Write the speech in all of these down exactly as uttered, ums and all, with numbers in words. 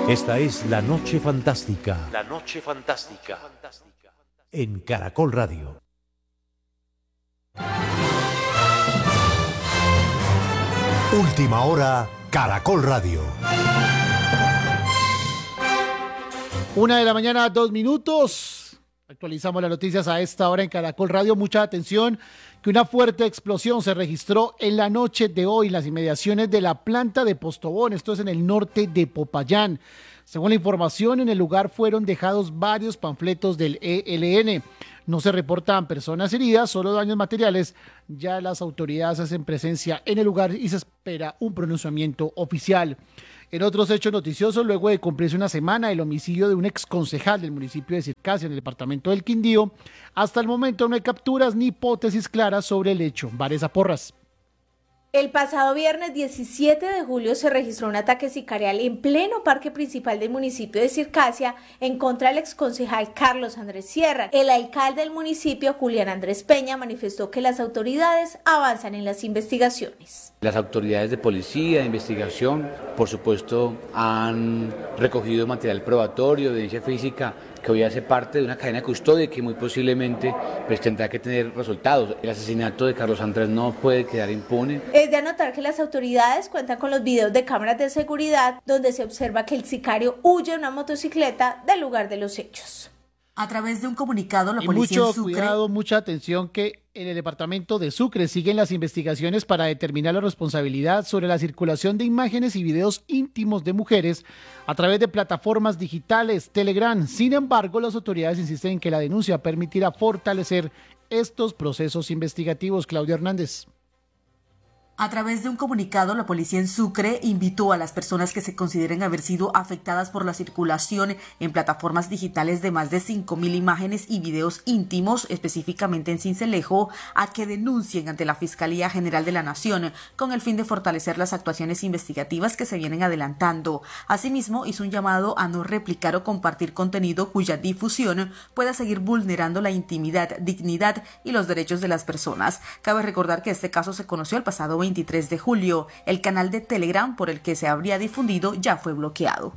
Esta es La Noche Fantástica. La Noche Fantástica. En Caracol Radio. Última hora, Caracol Radio. Una de la mañana, dos minutos. Actualizamos las noticias a esta hora en Caracol Radio. Mucha atención, que una fuerte explosión se registró en la noche de hoy en las inmediaciones de la planta de Postobón. Esto es en el norte de Popayán. Según la información, en el lugar fueron dejados varios panfletos del E L N. No se reportan personas heridas, solo daños materiales. Ya las autoridades hacen presencia en el lugar y se espera un pronunciamiento oficial. En otros hechos noticiosos, luego de cumplirse una semana el homicidio de un exconcejal del municipio de Circasia en el departamento del Quindío, hasta el momento no hay capturas ni hipótesis claras sobre el hecho. Vanessa Porras. El pasado viernes diecisiete de julio se registró un ataque sicarial en pleno parque principal del municipio de Circasia en contra del exconcejal Carlos Andrés Sierra. El alcalde del municipio, Julián Andrés Peña, manifestó que las autoridades avanzan en las investigaciones. Las autoridades de policía, de investigación, por supuesto, han recogido material probatorio, evidencia física, que hoy hace parte de una cadena de custodia y que muy posiblemente pues, tendrá que tener resultados. El asesinato de Carlos Andrés no puede quedar impune. Es de anotar que las autoridades cuentan con los videos de cámaras de seguridad donde se observa que el sicario huye en una motocicleta del lugar de los hechos. A través de un comunicado, la y policía mucho en Sucre... cuidado, mucha atención, que en el departamento de Sucre siguen las investigaciones para determinar la responsabilidad sobre la circulación de imágenes y videos íntimos de mujeres a través de plataformas digitales, Telegram. Sin embargo, las autoridades insisten en que la denuncia permitirá fortalecer estos procesos investigativos. Claudia Hernández. A través de un comunicado, la policía en Sucre invitó a las personas que se consideren haber sido afectadas por la circulación en plataformas digitales de más de cinco mil imágenes y videos íntimos, específicamente en Sincelejo, a que denuncien ante la Fiscalía General de la Nación con el fin de fortalecer las actuaciones investigativas que se vienen adelantando. Asimismo, hizo un llamado a no replicar o compartir contenido cuya difusión pueda seguir vulnerando la intimidad, dignidad y los derechos de las personas. Cabe recordar que este caso se conoció el pasado veintitrés de julio. El canal de Telegram por el que se habría difundido ya fue bloqueado.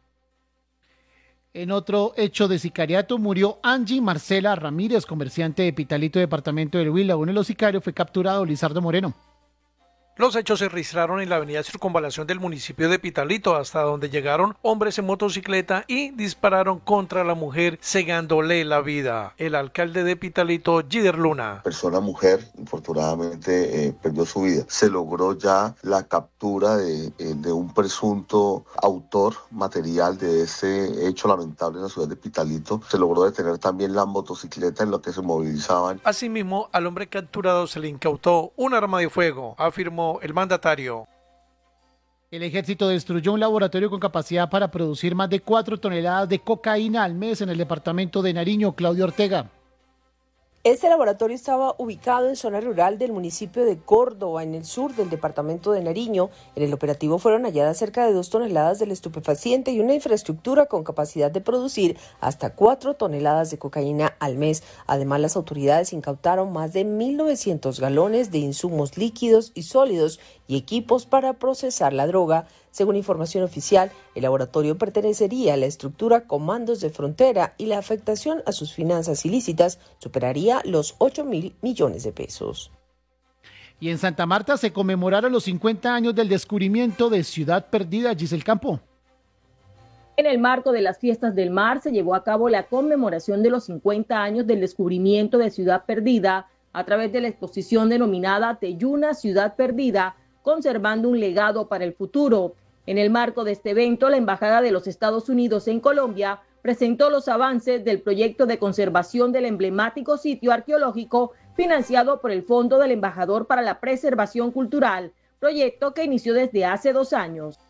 En otro hecho de sicariato murió Angie Marcela Ramírez, comerciante de Pitalito, departamento del Huila. Uno de los sicarios fue capturado, Lizardo Moreno. Los hechos se registraron en la avenida Circunvalación del municipio de Pitalito, hasta donde llegaron hombres en motocicleta y dispararon contra la mujer, cegándole la vida. El alcalde de Pitalito, Gider Luna. Persona mujer, infortunadamente, eh, perdió su vida. Se logró ya la captura de, eh, de un presunto autor material de ese hecho lamentable en la ciudad de Pitalito. Se logró detener también la motocicleta en la que se movilizaban. Asimismo, al hombre capturado se le incautó un arma de fuego, afirmó el mandatario. El ejército destruyó un laboratorio con capacidad para producir más de cuatro toneladas de cocaína al mes en el departamento de Nariño. Claudio Ortega. Este laboratorio estaba ubicado en zona rural del municipio de Córdoba, en el sur del departamento de Nariño. En el operativo fueron halladas cerca de dos toneladas del estupefaciente y una infraestructura con capacidad de producir hasta cuatro toneladas de cocaína al mes. Además, las autoridades incautaron más de mil novecientos galones de insumos líquidos y sólidos y equipos para procesar la droga. Según información oficial, el laboratorio pertenecería a la estructura Comandos de Frontera y la afectación a sus finanzas ilícitas superaría los ocho mil millones de pesos. Y en Santa Marta se conmemoraron los cincuenta años del descubrimiento de Ciudad Perdida. Giselle Campo. En el marco de las Fiestas del Mar se llevó a cabo la conmemoración de los cincuenta años del descubrimiento de Ciudad Perdida a través de la exposición denominada Teyuna Ciudad Perdida, conservando un legado para el futuro. En el marco de este evento, la Embajada de los Estados Unidos en Colombia presentó los avances del proyecto de conservación del emblemático sitio arqueológico financiado por el Fondo del Embajador para la Preservación Cultural, proyecto que inició desde hace dos años.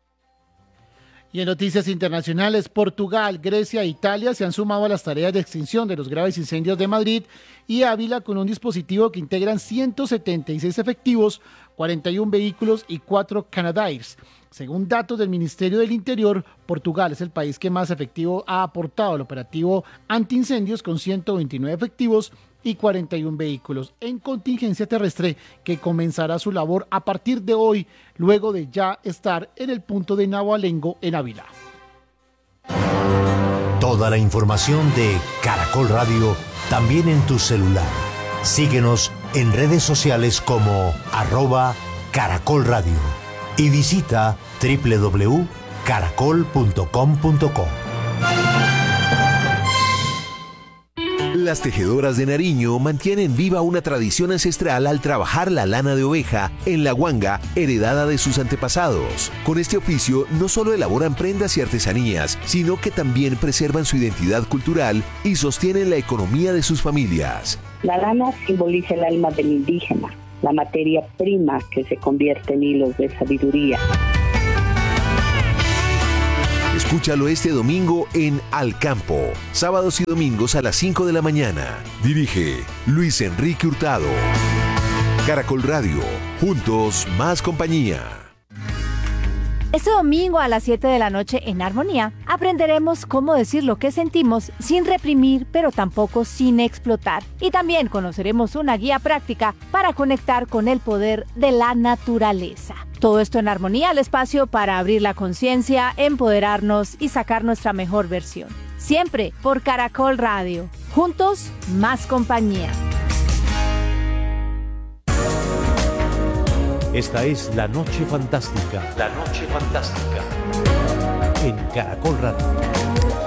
Y en noticias internacionales, Portugal, Grecia e Italia se han sumado a las tareas de extinción de los graves incendios de Madrid y Ávila con un dispositivo que integran ciento setenta y seis efectivos, cuarenta y uno vehículos y cuatro Canadairs. Según datos del Ministerio del Interior, Portugal es el país que más efectivo ha aportado al operativo antiincendios con ciento veintinueve efectivos y cuarenta y uno vehículos en contingencia terrestre, que comenzará su labor a partir de hoy, luego de ya estar en el punto de Navoalengo en Ávila. Toda la información de Caracol Radio también en tu celular. Síguenos en redes sociales como arroba Caracol Radio y visita doble u doble u doble u punto caracol punto com punto co. Las tejedoras de Nariño mantienen viva una tradición ancestral al trabajar la lana de oveja en la guanga heredada de sus antepasados. Con este oficio no solo elaboran prendas y artesanías, sino que también preservan su identidad cultural y sostienen la economía de sus familias. La lana simboliza el alma del indígena, la materia prima que se convierte en hilos de sabiduría. Escúchalo este domingo en Al Campo, sábados y domingos a las cinco de la mañana. Dirige Luis Enrique Hurtado. Caracol Radio, juntos más compañía. Este domingo a las siete de la noche en Armonía aprenderemos cómo decir lo que sentimos sin reprimir, pero tampoco sin explotar. Y también conoceremos una guía práctica para conectar con el poder de la naturaleza. Todo esto en Armonía, el espacio para abrir la conciencia, empoderarnos y sacar nuestra mejor versión. Siempre por Caracol Radio. Juntos, más compañía. Esta es La Noche Fantástica. La Noche Fantástica. En Caracol Radio.